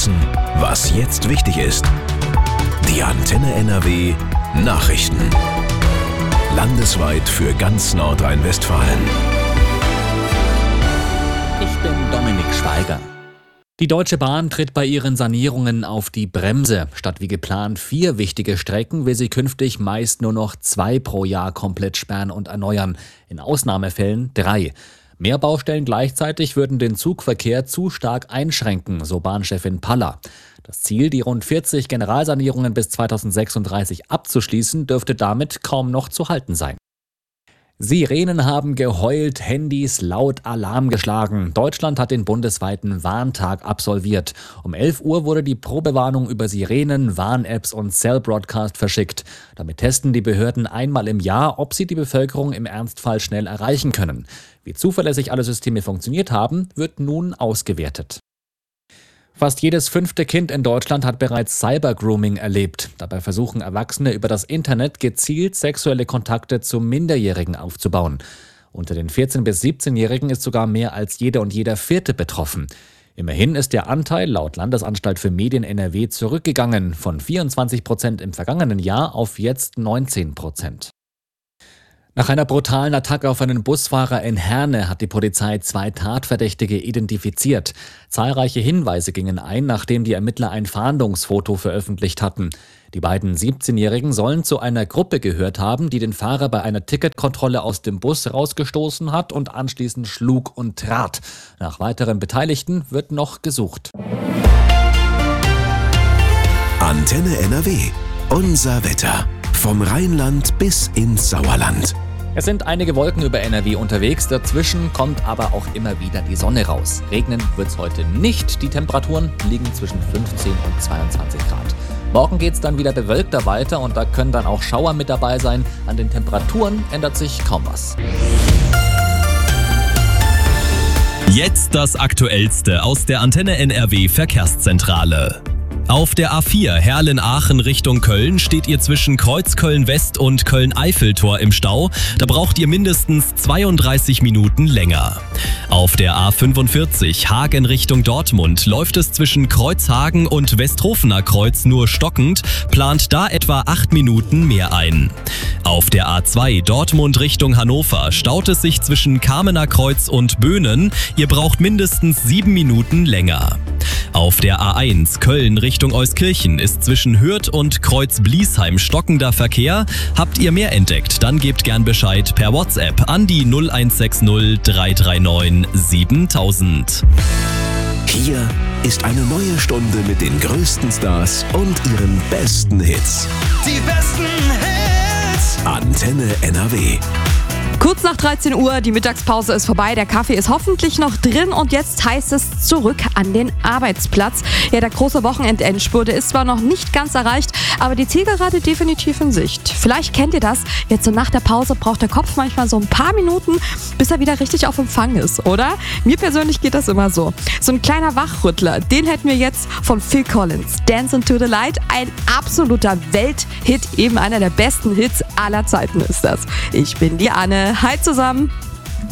wissen, was jetzt wichtig ist. Die Antenne NRW Nachrichten. Landesweit für ganz Nordrhein-Westfalen. Ich bin Dominik Schweiger. Die Deutsche Bahn tritt bei ihren Sanierungen auf die Bremse. Statt wie geplant 4 wichtige Strecken will sie künftig meist nur noch 2 pro Jahr komplett sperren und erneuern. In Ausnahmefällen 3. Mehr Baustellen gleichzeitig würden den Zugverkehr zu stark einschränken, so Bahnchefin Paller. Das Ziel, die rund 40 Generalsanierungen bis 2036 abzuschließen, dürfte damit kaum noch zu halten sein. Sirenen haben geheult, Handys laut Alarm geschlagen. Deutschland hat den bundesweiten Warntag absolviert. Um 11 Uhr wurde die Probewarnung über Sirenen, Warn-Apps und Cell-Broadcast verschickt. Damit testen die Behörden einmal im Jahr, ob sie die Bevölkerung im Ernstfall schnell erreichen können. Wie zuverlässig alle Systeme funktioniert haben, wird nun ausgewertet. Fast jedes 5. Kind in Deutschland hat bereits Cybergrooming erlebt. Dabei versuchen Erwachsene über das Internet gezielt sexuelle Kontakte zu Minderjährigen aufzubauen. Unter den 14- bis 17-Jährigen ist sogar mehr als jede und jeder 4. betroffen. Immerhin ist der Anteil laut Landesanstalt für Medien NRW zurückgegangen, von 24% im vergangenen Jahr auf jetzt 19%. Nach einer brutalen Attacke auf einen Busfahrer in Herne hat die Polizei 2 Tatverdächtige identifiziert. Zahlreiche Hinweise gingen ein, nachdem die Ermittler ein Fahndungsfoto veröffentlicht hatten. Die beiden 17-Jährigen sollen zu einer Gruppe gehört haben, die den Fahrer bei einer Ticketkontrolle aus dem Bus rausgestoßen hat und anschließend schlug und trat. Nach weiteren Beteiligten wird noch gesucht. Antenne NRW. Unser Wetter. Vom Rheinland bis ins Sauerland. Es sind einige Wolken über NRW unterwegs, dazwischen kommt aber auch immer wieder die Sonne raus. Regnen wird's heute nicht, die Temperaturen liegen zwischen 15 und 22 Grad. Morgen geht's dann wieder bewölkter weiter und da können dann auch Schauer mit dabei sein. An den Temperaturen ändert sich kaum was. Jetzt das Aktuellste aus der Antenne NRW Verkehrszentrale. Auf der A4 Herrlen-Aachen Richtung Köln steht ihr zwischen Kreuzköln-West und Köln-Eiffeltor im Stau. Da braucht ihr mindestens 32 Minuten länger. Auf der A45 Hagen Richtung Dortmund läuft es zwischen Kreuzhagen und Westhofener Kreuz nur stockend, plant da etwa 8 Minuten mehr ein. Auf der A2 Dortmund Richtung Hannover staut es sich zwischen Kamener Kreuz und Böhnen. Ihr braucht mindestens 7 Minuten länger. Auf der A1 Köln Richtung Euskirchen ist zwischen Hürth und Kreuz-Bliesheim stockender Verkehr. Habt ihr mehr entdeckt, dann gebt gern Bescheid per WhatsApp an die 0160 339 7000. Hier ist eine neue Stunde mit den größten Stars und ihren besten Hits. Die besten Hits. Antenne NRW. Kurz nach 13 Uhr, die Mittagspause ist vorbei, der Kaffee ist hoffentlich noch drin und jetzt heißt es zurück an den Arbeitsplatz. Ja, der große Wochenendendspurt ist zwar noch nicht ganz erreicht, aber die Zielgerade definitiv in Sicht. Vielleicht kennt ihr das, jetzt so nach der Pause braucht der Kopf manchmal so ein paar Minuten, bis er wieder richtig auf Empfang ist, oder? Mir persönlich geht das immer so. So ein kleiner Wachrüttler, den hätten wir jetzt von Phil Collins. Dance into the Light, ein absoluter Welthit, eben einer der besten Hits aller Zeiten ist das. Ich bin die Anne. Hi zusammen.